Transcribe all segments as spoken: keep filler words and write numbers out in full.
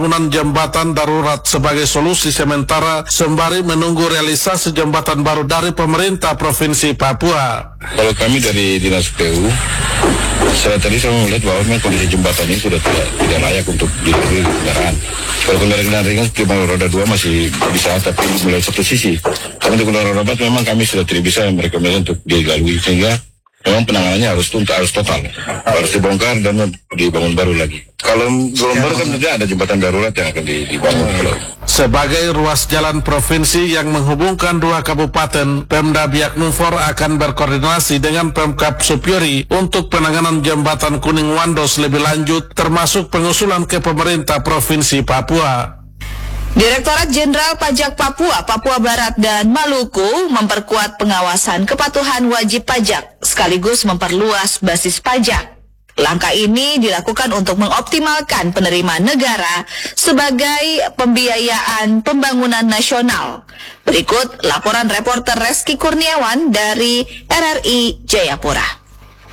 pembangunan jembatan darurat sebagai solusi sementara sembari menunggu realisasi jembatan baru dari pemerintah Provinsi Papua. Kalau kami dari Dinas P U, saya tadi saya melihat bahwa memang kondisi jembatan ini sudah tidak, tidak layak untuk dilalui kendaraan. Kalau kendaraan ringan cuma roda dua masih bisa, tapi mulai satu sisi. Kalau untuk kendaraan roda empat memang kami sudah tidak bisa merekomendasikan untuk dilalui, sehingga memang penanganannya harus tuntas, harus total, harus dibongkar dan dibangun baru lagi. Kalau belum baru kan tidak ada jembatan darurat yang akan dibangun. Kalau sebagai ruas jalan provinsi yang menghubungkan dua kabupaten, Pemda Biak Numfor akan berkoordinasi dengan Pemkab Supyuri untuk penanganan jembatan Kuning Wandos lebih lanjut, termasuk pengusulan ke pemerintah Provinsi Papua. Direktorat Jenderal Pajak Papua, Papua Barat, dan Maluku memperkuat pengawasan kepatuhan wajib pajak sekaligus memperluas basis pajak. Langkah ini dilakukan untuk mengoptimalkan penerimaan negara sebagai pembiayaan pembangunan nasional. Berikut laporan reporter Reski Kurniawan dari R R I Jayapura.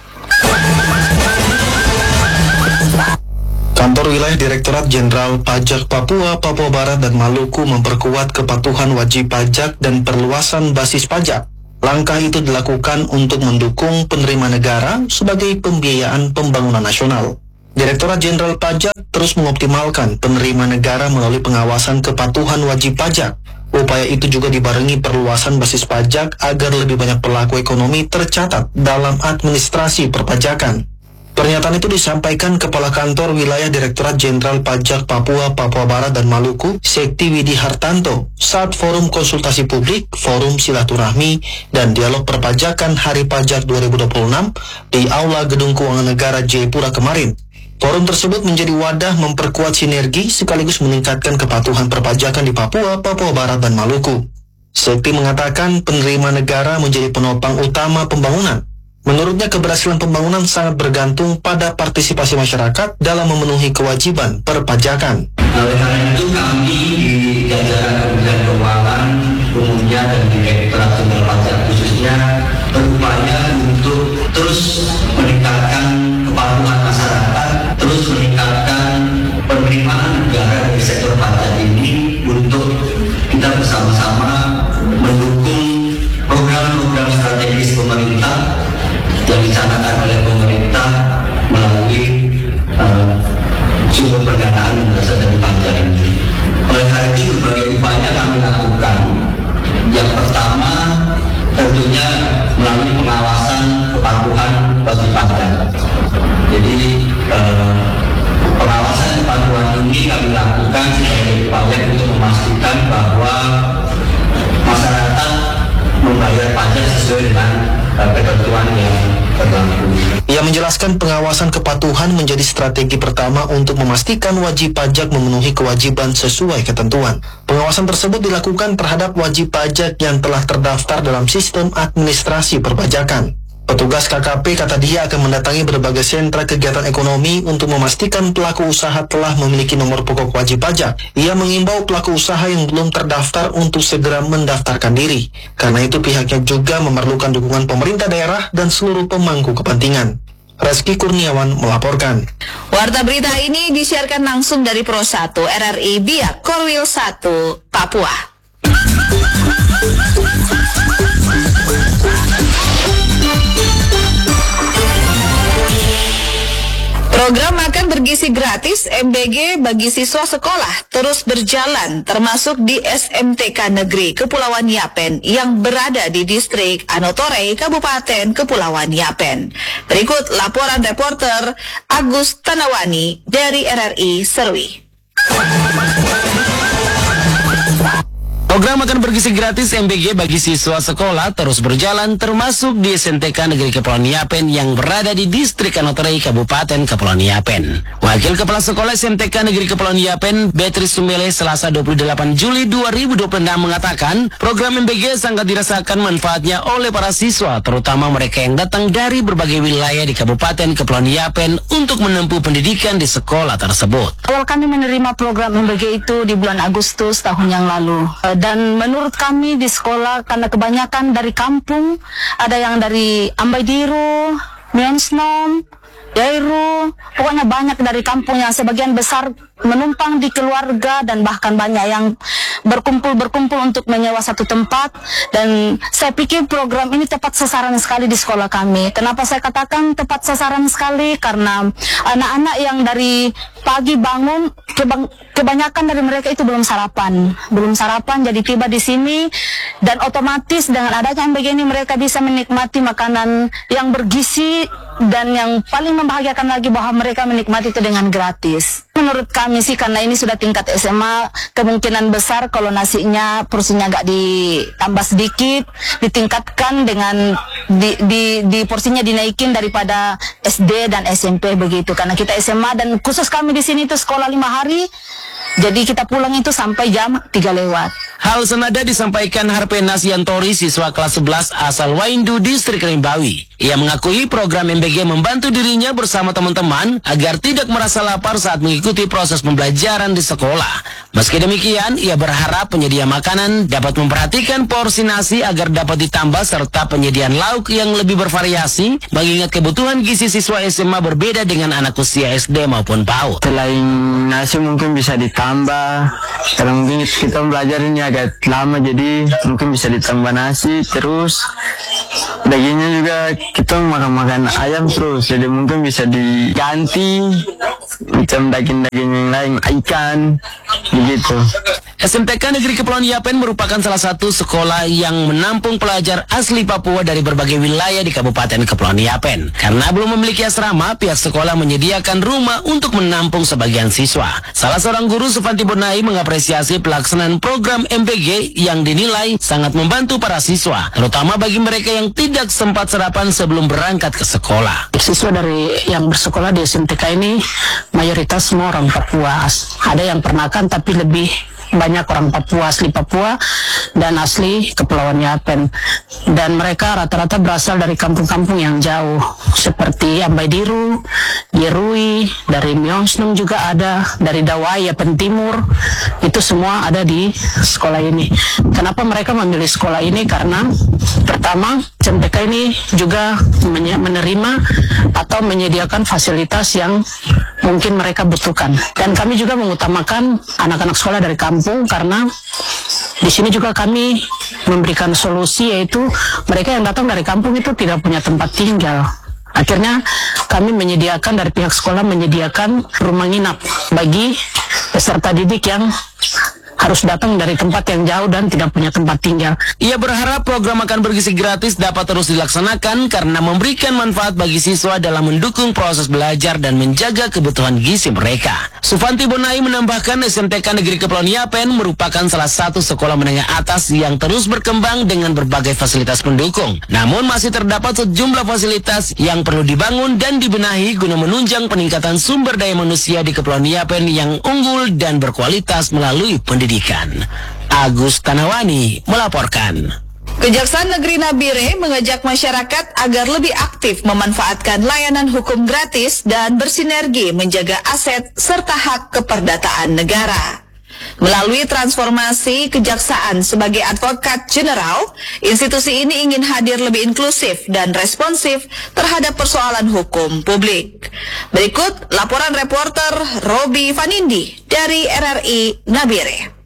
Kantor Wilayah Direktorat Jenderal Pajak Papua, Papua Barat, dan Maluku memperkuat kepatuhan wajib pajak dan perluasan basis pajak. Langkah itu dilakukan untuk mendukung penerimaan negara sebagai pembiayaan pembangunan nasional. Direktorat Jenderal Pajak terus mengoptimalkan penerimaan negara melalui pengawasan kepatuhan wajib pajak. Upaya itu juga dibarengi perluasan basis pajak agar lebih banyak pelaku ekonomi tercatat dalam administrasi perpajakan. Pernyataan itu disampaikan Kepala Kantor Wilayah Direktorat Jenderal Pajak Papua, Papua Barat, dan Maluku, Sekti Widi Hartanto, saat Forum Konsultasi Publik, Forum Silaturahmi, dan Dialog Perpajakan Hari Pajak dua ribu dua puluh enam di Aula Gedung Keuangan Negara Jayapura kemarin. Forum tersebut menjadi wadah memperkuat sinergi sekaligus meningkatkan kepatuhan perpajakan di Papua, Papua Barat, dan Maluku. Sekti mengatakan penerimaan negara menjadi penopang utama pembangunan. Menurutnya keberhasilan pembangunan sangat bergantung pada partisipasi masyarakat dalam memenuhi kewajiban perpajakan. Oleh karena itu kami di jajaran Kementerian Keuangan umumnya dan Direktorat Jenderal Pajak khususnya berupaya untuk terus meningkatkan kepatuhan masyarakat, terus meningkatkan penerimaan negara dari sektor pajak ini untuk kita bersama-sama mendukung program-program strategis pemerintah yang dicanangkan oleh pemerintah melalui uh, sumber pendanaan yang berasal dari pajak ini. Oleh karena itu berbagai upaya kami lakukan. Yang pertama tentunya melalui pengawasan kepatuhan wajib pajak. Jadi uh, pengawasan kepatuhan ini kami lakukan sebagai upaya untuk memastikan bahwa masyarakat membayar pajak sesuai dengan ketentuan yang berlaku. Ia menjelaskan pengawasan kepatuhan menjadi strategi pertama untuk memastikan wajib pajak memenuhi kewajiban sesuai ketentuan. Pengawasan tersebut dilakukan terhadap wajib pajak yang telah terdaftar dalam sistem administrasi perpajakan. Petugas K K P kata dia akan mendatangi berbagai sentra kegiatan ekonomi untuk memastikan pelaku usaha telah memiliki nomor pokok wajib pajak. Ia mengimbau pelaku usaha yang belum terdaftar untuk segera mendaftarkan diri. Karena itu pihaknya juga memerlukan dukungan pemerintah daerah dan seluruh pemangku kepentingan. Reski Kurniawan melaporkan. Warta berita ini disiarkan langsung dari Pro satu R R I Biak Korwil satu, Papua. Program makan bergizi gratis M B G bagi siswa sekolah terus berjalan, termasuk di S M T K Negeri Kepulauan Yapen yang berada di distrik Anotorei, Kabupaten Kepulauan Yapen. Berikut laporan reporter Agus Tanawani dari R R I Serwi. Program makan bergizi gratis M B G bagi siswa sekolah terus berjalan, termasuk di S M T K Negeri Kepulauan Yapen yang berada di distrik Anotorei, Kabupaten Kepulauan Yapen. Wakil Kepala Sekolah S M T K Negeri Kepulauan Yapen, Beatrice Sumele, Selasa dua puluh delapan Juli dua ribu dua puluh enam mengatakan, program M B G sangat dirasakan manfaatnya oleh para siswa, terutama mereka yang datang dari berbagai wilayah di Kabupaten Kepulauan Yapen untuk menempuh pendidikan di sekolah tersebut. Awal kami menerima program M B G itu di bulan Agustus tahun yang lalu. Dan menurut kami di sekolah, karena kebanyakan dari kampung, ada yang dari Ambaidiru, Mionsnom, Yairu, pokoknya banyak dari kampungnya, sebagian besar menumpang di keluarga dan bahkan banyak yang berkumpul-berkumpul untuk menyewa satu tempat. Dan saya pikir program ini tepat sasaran sekali di sekolah kami. Kenapa saya katakan tepat sasaran sekali? Karena anak-anak yang dari pagi bangun, kebang, kebanyakan dari mereka itu belum sarapan, belum sarapan, jadi tiba di sini dan otomatis dengan adanya yang begini mereka bisa menikmati makanan yang bergizi dan yang paling membahagiakan lagi bahwa mereka menikmati itu dengan gratis. Menurut kami sih, karena ini sudah tingkat S M A, kemungkinan besar kalau nasinya porsinya agak ditambah sedikit, ditingkatkan dengan di, di, di porsinya dinaikin daripada S D dan S M P begitu. Karena kita S M A dan khusus kami di sini itu sekolah lima hari, jadi kita pulang itu sampai jam tiga lewat. Hal senada disampaikan Harpe Nasiantori, siswa kelas sebelas asal Waindu, Distrik Rimbawi. Ia mengakui program M B G membantu dirinya bersama teman-teman agar tidak merasa lapar saat mengikuti proses pembelajaran di sekolah. Meski demikian, ia berharap penyedia makanan dapat memperhatikan porsi nasi agar dapat ditambah serta penyediaan lauk yang lebih bervariasi, mengingat kebutuhan gizi siswa S M A berbeda dengan anak usia S D maupun PAUD. Selain nasi mungkin bisa ditambah, karena mungkin kita belajar ini agak lama, jadi mungkin bisa ditambah nasi. Terus dagingnya juga kita makan-makan ayam terus, jadi mungkin bisa diganti macam daging-daging yang lain, ikan begitu. S M T K Negeri Kepulauan Yapen merupakan salah satu sekolah yang menampung pelajar asli Papua dari berbagai wilayah di Kabupaten Kepulauan Yapen. Karena belum memiliki asrama, pihak sekolah menyediakan rumah untuk menampung sebagian siswa. Salah seorang guru, Sufanti Bonai, mengapresiasi pelaksanaan program M P G yang dinilai sangat membantu para siswa, terutama bagi mereka yang tidak sempat sarapan sebelum berangkat ke sekolah. Siswa dari yang bersekolah di S M T K ini mayoritas semua orang Papua. Ada yang peranakan tapi lebih banyak orang Papua, asli Papua dan asli Kepulauan Yapen. Dan mereka rata-rata berasal dari kampung-kampung yang jauh seperti Ambaidiru, Yerui, dari Myeongsnung juga ada, dari Dawai, Yapen Timur. Itu semua ada di sekolah ini. Kenapa mereka memilih sekolah ini? Karena pertama, S M T K ini juga menerima atau menyediakan fasilitas yang mungkin mereka butuhkan. Dan kami juga mengutamakan anak-anak sekolah dari kampung, karena di sini juga kami memberikan solusi, yaitu mereka yang datang dari kampung itu tidak punya tempat tinggal. Akhirnya kami menyediakan, dari pihak sekolah menyediakan rumah nginap bagi peserta didik yang harus datang dari tempat yang jauh dan tidak punya tempat tinggal. Ia berharap program makan bergizi gratis dapat terus dilaksanakan karena memberikan manfaat bagi siswa dalam mendukung proses belajar dan menjaga kebutuhan gizi mereka. Sufanti Bonai menambahkan, S M T K Negeri Kepulauan Yapen merupakan salah satu sekolah menengah atas yang terus berkembang dengan berbagai fasilitas pendukung. Namun masih terdapat sejumlah fasilitas yang perlu dibangun dan dibenahi guna menunjang peningkatan sumber daya manusia di Kepulauan Yapen yang unggul dan berkualitas melalui pendidikan. Agus Tanawani melaporkan. Kejaksaan Negeri Nabire mengajak masyarakat agar lebih aktif memanfaatkan layanan hukum gratis dan bersinergi menjaga aset serta hak keperdataan negara. Melalui transformasi kejaksaan sebagai advokat general, institusi ini ingin hadir lebih inklusif dan responsif terhadap persoalan hukum publik. Berikut laporan reporter Robi Vanindi dari R R I Nabire.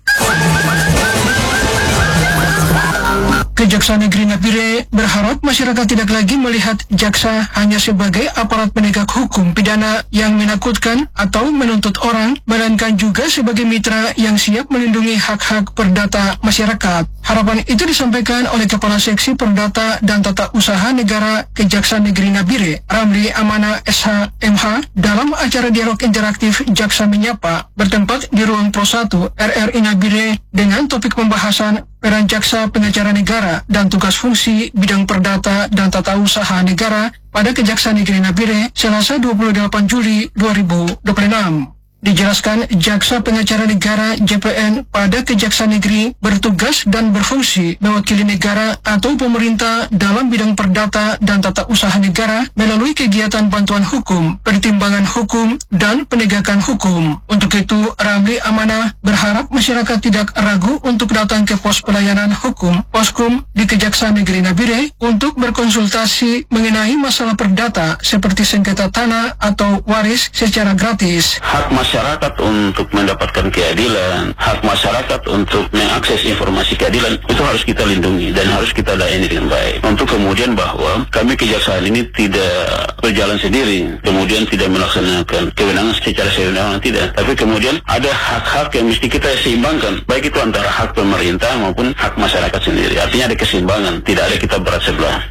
Kejaksaan Negeri Nabire berharap masyarakat tidak lagi melihat jaksa hanya sebagai aparat penegak hukum pidana yang menakutkan atau menuntut orang, melainkan juga sebagai mitra yang siap melindungi hak-hak perdata masyarakat. Harapan itu disampaikan oleh Kepala Seksi Perdata dan Tata Usaha Negara Kejaksaan Negeri Nabire, Ramli Amana S H M H, dalam acara dialog interaktif Jaksa Menyapa bertempat di Ruang Pro satu R R I Nabire dengan topik pembahasan peran jaksa pengacara negara dan tugas fungsi bidang perdata dan tata usaha negara pada Kejaksaan Negeri Nabire Selasa dua puluh delapan Juli dua ribu dua puluh enam. Dijelaskan Jaksa Pengacara Negara J P N pada Kejaksaan Negeri bertugas dan berfungsi mewakili negara atau pemerintah dalam bidang perdata dan tata usaha negara melalui kegiatan bantuan hukum, pertimbangan hukum, dan penegakan hukum. Untuk itu, Ramli Amanah berharap masyarakat tidak ragu untuk datang ke pos pelayanan hukum Poskum di Kejaksaan Negeri Nabire untuk berkonsultasi mengenai masalah perdata seperti sengketa tanah atau waris secara gratis. Hak masyarakat untuk mendapatkan keadilan, hak masyarakat untuk mengakses informasi keadilan itu harus kita lindungi dan harus kita layani dengan baik. Untuk kemudian bahwa kami kejaksaan ini tidak berjalan sendiri, kemudian tidak melaksanakan kewenangan secara sewenang-wenang, tidak. Tapi kemudian ada hak-hak yang mesti kita seimbangkan, baik itu antara hak pemerintah maupun hak masyarakat sendiri. Artinya ada keseimbangan, tidak ada kita berat sebelah.